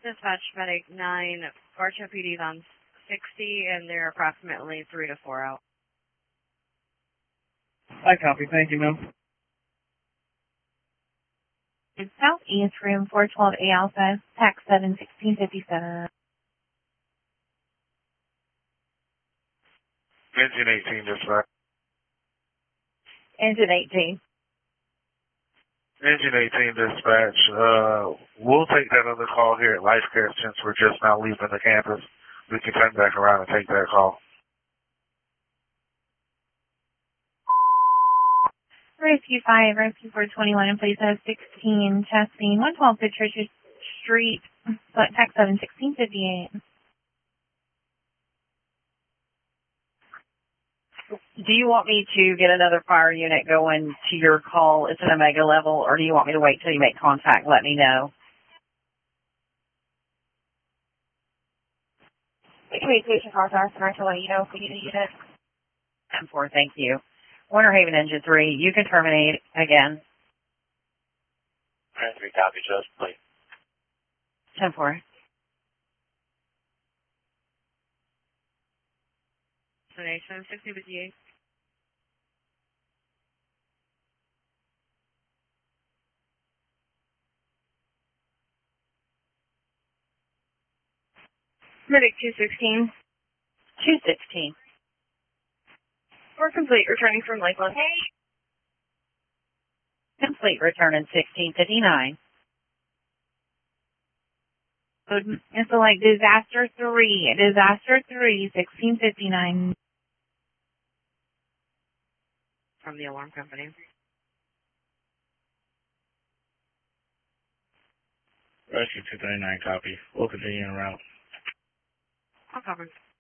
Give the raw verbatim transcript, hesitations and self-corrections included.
Dispatch Medic nine, Bartow P D's on sixty, and they're approximately three to four out. I copy. Thank you, ma'am. It's Southeast Room four twelve A Alpha, tax seven sixteen fifty-seven. Engine eighteen, dispatch. Engine eighteen. Engine eighteen, dispatch. Uh, we'll take that other call here at Life Care since we're just now leaving the campus. We can turn back around and take that call. Rescue five, Rescue four twenty-one, in place of sixteen, testing, one twelve Patricia Street, tax seven sixteen fifty-eight. Do you want me to get another fire unit going to your call? It's an Omega level, or do you want me to wait till you make contact? Let me know. Communication call to our center to let you know if we need a unit. ten four, thank you. Winter Haven Engine three, you can terminate again. ten three, copy, just please. ten four. Destination sixty fifty-eight. Medic two sixteen. two sixteen. We're complete, returning from Lakeland. Complete, returning sixteen fifty-nine. And so like disaster three, disaster three, sixteen fifty-nine. From the alarm company. Rescue two thirty-nine, copy. We'll continue en route. All covered.